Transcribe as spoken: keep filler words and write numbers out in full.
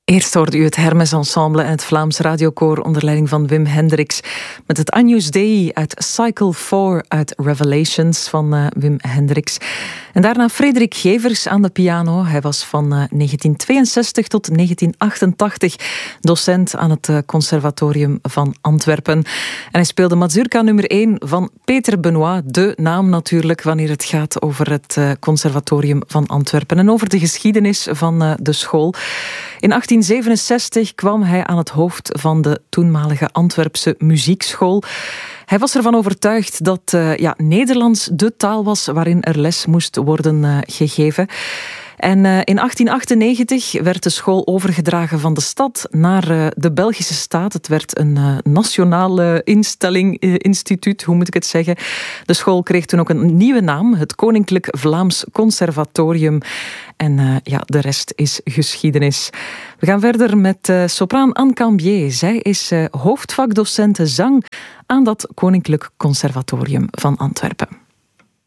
Eerst hoorde u het Hermes Ensemble en het Vlaams Radiokoor onder leiding van Wim Hendricks met het Agnus Dei uit Cycle vier uit Revelations van uh, Wim Hendricks. En daarna Frederik Gevers aan de piano. Hij was van uh, negentien tweeënzestig tot negentien achtentachtig docent aan het uh, Conservatorium van Antwerpen. En hij speelde mazurka nummer één van Peter Benoit, de naam natuurlijk wanneer het gaat over het uh, Conservatorium van Antwerpen en over de geschiedenis van uh, de school. In achttien zevenenzestig kwam hij aan het hoofd van de toenmalige Antwerpse muziekschool. Hij was ervan overtuigd dat uh, ja, Nederlands de taal was waarin er les moest worden uh, gegeven. En uh, in achttien achtennegentig werd de school overgedragen van de stad naar uh, de Belgische staat. Het werd een uh, nationale instelling, uh, instituut, hoe moet ik het zeggen. De school kreeg toen ook een nieuwe naam, het Koninklijk Vlaams Conservatorium. En uh, ja, de rest is geschiedenis. We gaan verder met uh, sopraan Anne Cambier. Zij is uh, hoofdvakdocente zang aan dat Koninklijk Conservatorium van Antwerpen.